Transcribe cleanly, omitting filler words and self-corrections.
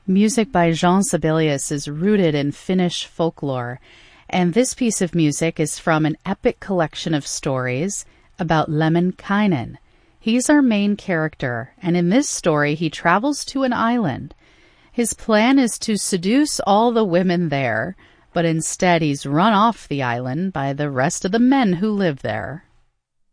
Music by Jean Sibelius is rooted in Finnish folklore, and this piece of music is from an epic collection of stories about Lemminkainen. He's our main character, and in this story he travels to an island. His plan is to seduce all the women there, but instead he's run off the island by the rest of the men who live there.